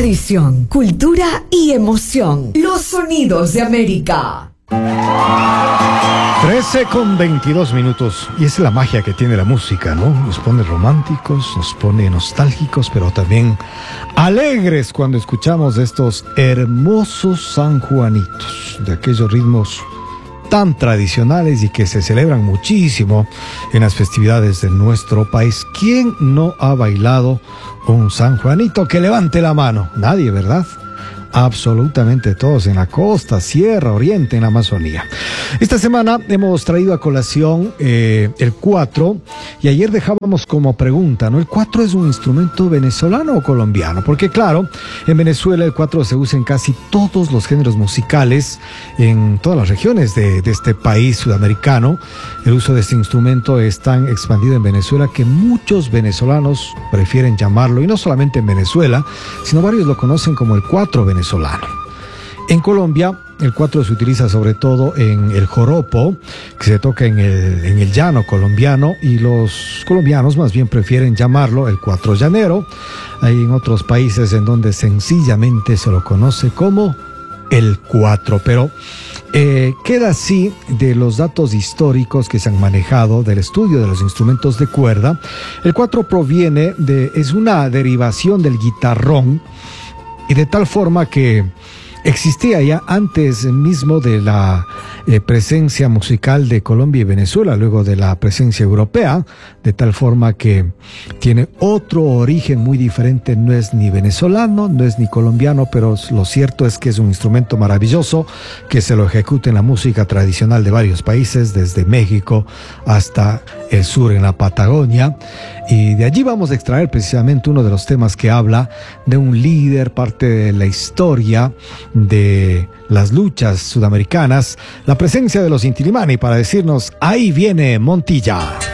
Tradición, cultura y emoción. Los sonidos de América. 13:22. Y es la magia que tiene la música, ¿no? Nos pone románticos, nos pone nostálgicos, pero también alegres cuando escuchamos estos hermosos sanjuanitos, de aquellos ritmos tan tradicionales y que se celebran muchísimo en las festividades de nuestro país. ¿Quién no ha bailado un sanjuanito? Que levante la mano. Nadie, ¿verdad? Absolutamente todos, en la costa, sierra, oriente, en la Amazonía. Esta semana hemos traído a colación el cuatro, y ayer dejábamos como pregunta, ¿no? ¿El cuatro es un instrumento venezolano o colombiano? Porque claro, en Venezuela el cuatro se usa en casi todos los géneros musicales, en todas las regiones de este país sudamericano. El uso de este instrumento es tan expandido en Venezuela que muchos venezolanos prefieren llamarlo, y no solamente en Venezuela, sino varios lo conocen como el cuatro venezolano. En Colombia, el cuatro se utiliza sobre todo en el joropo, que se toca en el llano colombiano, y los colombianos más bien prefieren llamarlo el cuatro llanero. Hay en otros países en donde sencillamente se lo conoce como el cuatro, pero queda así de los datos históricos que se han manejado del estudio de los instrumentos de cuerda. El cuatro es una derivación del guitarrón, y de tal forma que existía ya antes mismo de la presencia musical de Colombia y Venezuela, luego de la presencia europea, de tal forma que tiene otro origen muy diferente. No es ni venezolano, no es ni colombiano, pero lo cierto es que es un instrumento maravilloso que se lo ejecuta en la música tradicional de varios países, desde México hasta el sur, en la Patagonia. Y de allí vamos a extraer precisamente uno de los temas que habla de un líder, parte de la historia de las luchas sudamericanas, la presencia de los Inti Illimani, para decirnos: ahí viene Montilla.